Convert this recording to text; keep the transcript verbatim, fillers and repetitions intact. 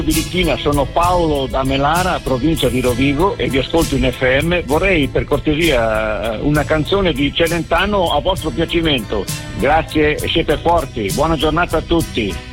di Littina, sono Paolo da Melara, provincia di Rovigo, e vi ascolto in F M. Vorrei per cortesia una canzone di Celentano a vostro piacimento. Grazie, siete forti, buona giornata a tutti.